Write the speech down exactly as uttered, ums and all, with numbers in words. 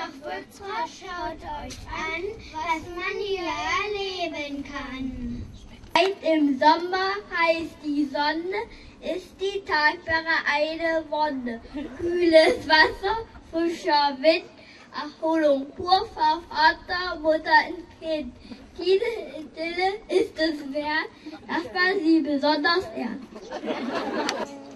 Doch Würzburg, schaut euch an, was man hier erleben kann. Weit im Sommer heißt die Sonne, ist die Talsperre eine Wonne. Kühles Wasser, frischer Wind, Erholung pur für Vater, Mutter und Kind. Diese Idylle ist es wert, dass man sie besonders ehrt.